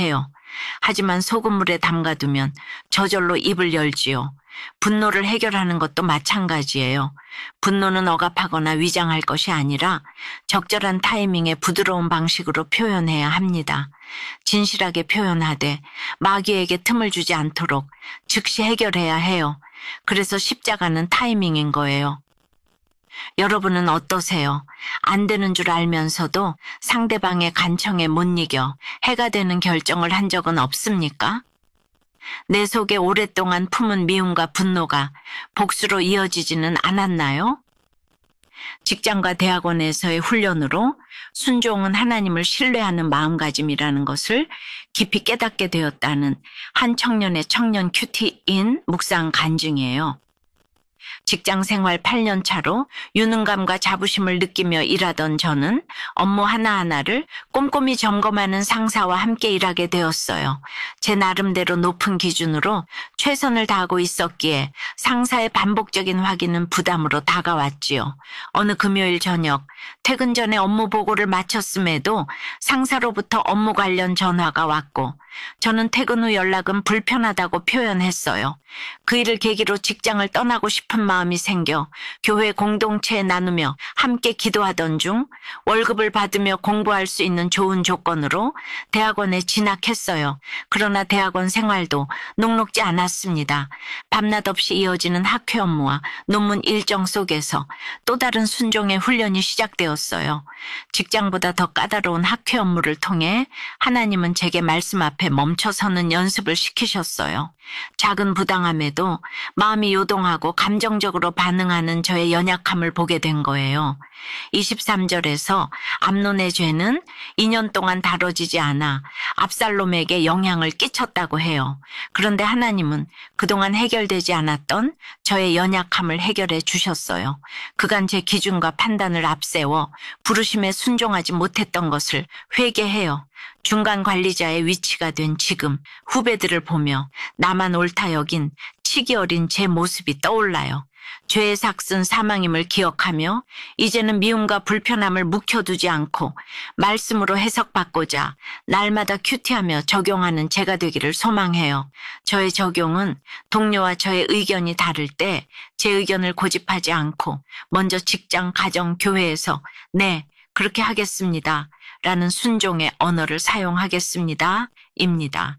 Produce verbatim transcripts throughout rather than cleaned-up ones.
해요. 하지만 소금물에 담가두면 저절로 입을 열지요. 분노를 해결하는 것도 마찬가지예요. 분노는 억압하거나 위장할 것이 아니라 적절한 타이밍에 부드러운 방식으로 표현해야 합니다. 진실하게 표현하되 마귀에게 틈을 주지 않도록 즉시 해결해야 해요. 그래서 십자가는 타이밍인 거예요. 여러분은 어떠세요? 안 되는 줄 알면서도 상대방의 간청에 못 이겨 해가 되는 결정을 한 적은 없습니까? 내 속에 오랫동안 품은 미움과 분노가 복수로 이어지지는 않았나요? 직장과 대학원에서의 훈련으로 순종은 하나님을 신뢰하는 마음가짐이라는 것을 깊이 깨닫게 되었다는 한 청년의 청년 큐티인 묵상 간증이에요. 직장 생활 팔 년 차로 유능감과 자부심을 느끼며 일하던 저는 업무 하나하나를 꼼꼼히 점검하는 상사와 함께 일하게 되었어요. 제 나름대로 높은 기준으로 최선을 다하고 있었기에 상사의 반복적인 확인은 부담으로 다가왔지요. 어느 금요일 저녁 퇴근 전에 업무 보고를 마쳤음에도 상사로부터 업무 관련 전화가 왔고 저는 퇴근 후 연락은 불편하다고 표현했어요. 그 일을 계기로 직장을 떠나고 싶은 마음이 생겨 교회 공동체에 나누며 함께 기도하던 중 월급을 받으며 공부할 수 있는 좋은 조건으로 대학원에 진학했어요. 그러나 대학원 생활도 녹록지 않았습니다. 밤낮 없이 이어지는 학회 업무와 논문 일정 속에서 또 다른 순종의 훈련이 시작되었어요. 직장보다 더 까다로운 학회 업무를 통해 하나님은 제게 말씀 앞에 멈춰서는 연습을 시키셨어요. 작은 부당함에도 마음이 요동하고 감정적으로 반응하는 저의 연약함을 보게 된 거예요. 이십삼 절에서 암논의 죄는 이 년 동안 다뤄지지 않아 압살롬에게 영향을 끼쳤다고 해요. 그런데 하나님은 그동안 해결되지 않았던 저의 연약함을 해결해 주셨어요. 그간 제 기준과 판단을 앞세워 부르심에 순종하지 못했던 것을 회개해요. 중간 관리자의 위치가 된 지금 후배들을 보며 나만 옳다 여긴 치기 어린 제 모습이 떠올라요. 죄의 삭은 사망임을 기억하며 이제는 미움과 불편함을 묵혀두지 않고 말씀으로 해석받고자 날마다 큐티하며 적용하는 제가 되기를 소망해요. 저의 적용은 동료와 저의 의견이 다를 때 제 의견을 고집하지 않고 먼저 직장, 가정, 교회에서 네, 그렇게 하겠습니다. 라는 순종의 언어를 사용하겠습니다. 입니다.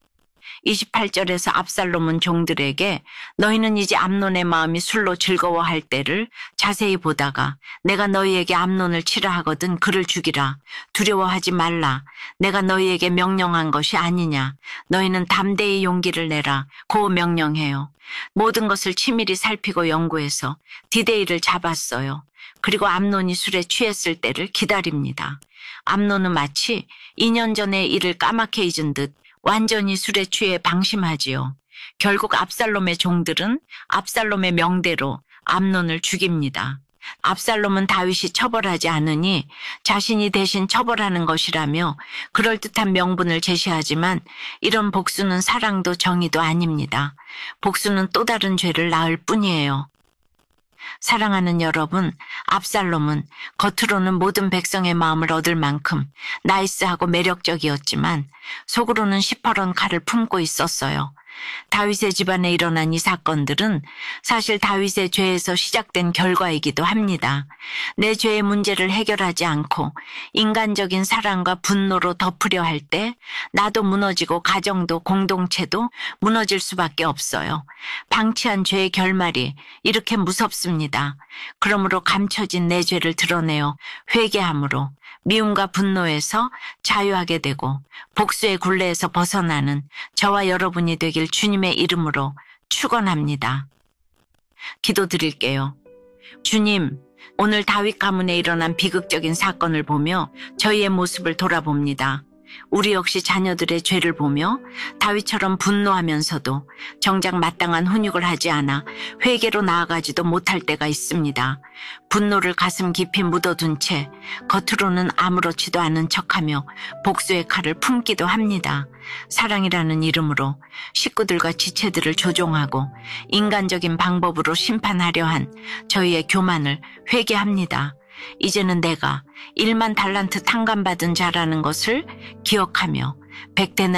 이십팔 절에서 압살롬은 종들에게 너희는 이제 암논의 마음이 술로 즐거워할 때를 자세히 보다가 내가 너희에게 암논을 치라 하거든 그를 죽이라. 두려워하지 말라. 내가 너희에게 명령한 것이 아니냐. 너희는 담대히 용기를 내라. 고 명령해요. 모든 것을 치밀히 살피고 연구해서 디데이를 잡았어요. 그리고 암논이 술에 취했을 때를 기다립니다. 암논은 마치 이 년 전의 일을 까맣게 잊은 듯 완전히 술에 취해 방심하지요. 결국 압살롬의 종들은 압살롬의 명대로 암논을 죽입니다. 압살롬은 다윗이 처벌하지 않으니 자신이 대신 처벌하는 것이라며 그럴듯한 명분을 제시하지만 이런 복수는 사랑도 정의도 아닙니다. 복수는 또 다른 죄를 낳을 뿐이에요. 사랑하는 여러분, 압살롬은 겉으로는 모든 백성의 마음을 얻을 만큼 나이스하고 매력적이었지만 속으로는 시퍼런 칼을 품고 있었어요. 다윗의 집안에 일어난 이 사건들은 사실 다윗의 죄에서 시작된 결과이기도 합니다. 내 죄의 문제를 해결하지 않고 인간적인 사랑과 분노로 덮으려 할 때 나도 무너지고 가정도 공동체도 무너질 수밖에 없어요. 방치한 죄의 결말이 이렇게 무섭습니다. 그러므로 감춰진 내 죄를 드러내어 회개함으로 미움과 분노에서 자유하게 되고 복수의 굴레에서 벗어나는 저와 여러분이 되길 주님의 이름으로 축원합니다. 기도드릴게요. 주님, 오늘 다윗 가문에 일어난 비극적인 사건을 보며 저희의 모습을 돌아봅니다. 우리 역시 자녀들의 죄를 보며 다윗처럼 분노하면서도 정작 마땅한 훈육을 하지 않아 회개로 나아가지도 못할 때가 있습니다. 분노를 가슴 깊이 묻어둔 채 겉으로는 아무렇지도 않은 척하며 복수의 칼을 품기도 합니다. 사랑이라는 이름으로 식구들과 지체들을 조종하고 인간적인 방법으로 심판하려 한 저희의 교만을 회개합니다. 이제는 내가 일만 달란트 탕감받은 자라는 것을 기억하며 백대